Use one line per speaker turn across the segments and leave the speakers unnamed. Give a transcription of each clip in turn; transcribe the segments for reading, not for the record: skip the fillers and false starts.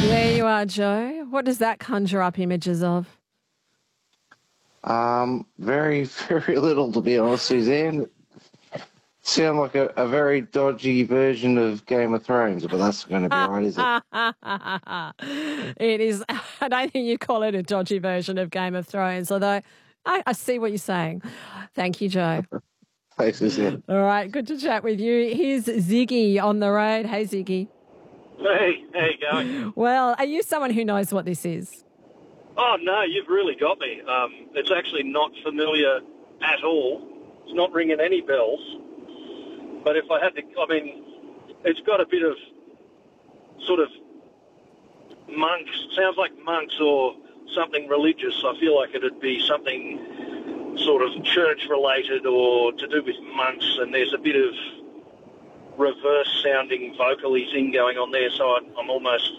There you are, Joe. What does that conjure up images of?
Very, very little, to be honest, Suzanne. Sound like a very dodgy version of Game of Thrones, but that's going to be right, is it?
It is. I don't think you call it a dodgy version of Game of Thrones, although I see what you're saying. Thank you, Joe.
Thanks, Suzanne.
All right, good to chat with you. Here's Ziggy on the road. Hey, Ziggy.
Hey, how you going?
Well, are you someone who knows what this is?
Oh, no, you've really got me. It's actually not familiar at all. It's not ringing any bells. But if I had to, it's got a bit of sort of monks, sounds like monks or something religious. I feel like it'd be something sort of church-related or to do with monks, and there's a bit of reverse-sounding vocally thing going on there, so I'm almost...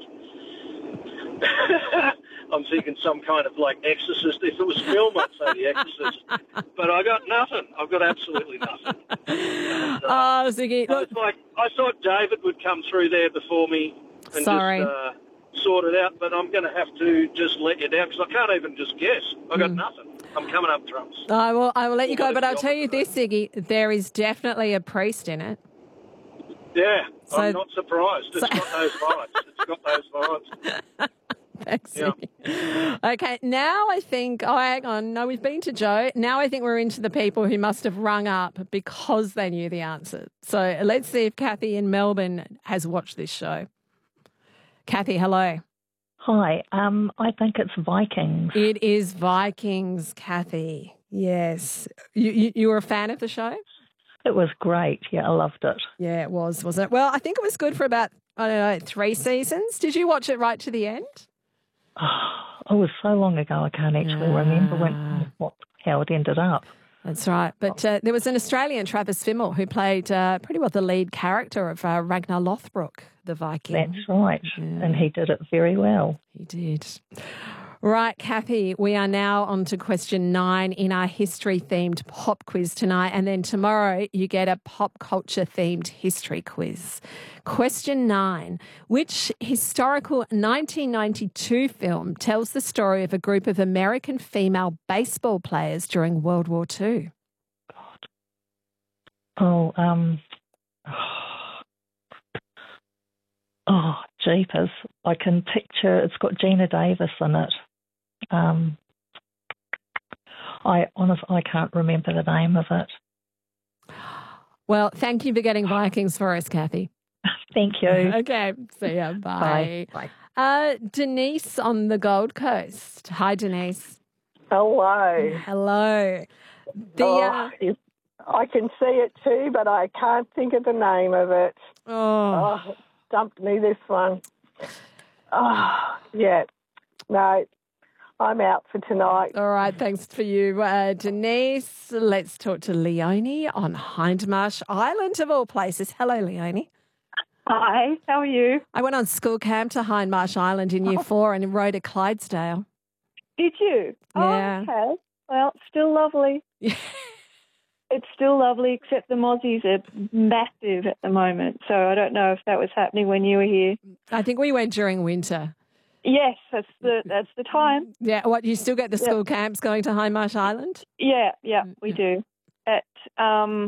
I'm thinking some kind of like Exorcist. If it was film, I'd say The Exorcist. But I got nothing. I've got absolutely nothing.
Oh, Ziggy.
So it's like I thought David would come through there before me and just sort it out, but I'm going to have to just let you down because I can't even just guess. I got nothing. I'm coming up trumps.
I will let you go, but I'll tell you this, Ziggy. There is definitely a priest in it.
Yeah, so, I'm not surprised. It's got those vibes. It's got those vibes.
Thanks. Yeah. Okay, now I think, hang on. No, we've been to Joe. Now I think we're into the people who must have rung up because they knew the answer. So let's see if Kathy in Melbourne has watched this show. Kathy, hello.
Hi, I think it's Vikings.
It is Vikings, Kathy. Yes. You were a fan of the show?
It was great. Yeah, I loved it.
Yeah, it was, wasn't it? Well, I think it was good for about, 3 seasons. Did you watch it right to the end?
Oh, it was so long ago, I can't actually remember how it ended up.
That's right. But there was an Australian, Travis Fimmel, who played pretty well the lead character of Ragnar Lothbrok, the Viking.
That's right. Yeah. And he did it very well.
He did. Right, Kathy, we are now on to question 9 in our history-themed pop quiz tonight. And then tomorrow you get a pop culture-themed history quiz. Question 9. Which historical 1992 film tells the story of a group of American female baseball players during World War II?
God. Oh, jeepers. I can picture it's got Gina Davis in it. I can't remember the name of it.
Well, thank you for getting Vikings for us, Kathy.
Thank you.
Okay, see ya. Bye. Bye. Denise on the Gold Coast. Hi, Denise.
Hello.
Hello.
I can see it too, but I can't think of the name of it.
Oh,
stumped me, this one. Oh, yeah. No, I'm out for tonight.
All right, thanks for you, Denise. Let's talk to Leonie on Hindmarsh Island, of all places. Hello, Leonie.
Hi, how are you?
I went on school camp to Hindmarsh Island in Year 4 and rode at Clydesdale.
Did you?
Yeah.
Oh, okay. Well, it's still lovely. It's still lovely, except the mozzies are massive at the moment. So I don't know if that was happening when you were here.
I think we went during winter.
Yes, that's the time.
Yeah, what, you still get the school camps going to Hindmarsh Island?
Yeah, we do. At